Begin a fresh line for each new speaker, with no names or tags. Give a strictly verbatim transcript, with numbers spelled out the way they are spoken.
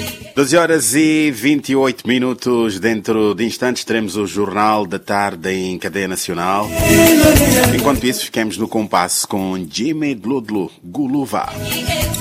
doze horas e vinte e oito minutos. Dentro de instantes teremos o Jornal da Tarde em cadeia nacional. Enquanto isso, ficamos no compasso com Jimmy Dludlu Guluva.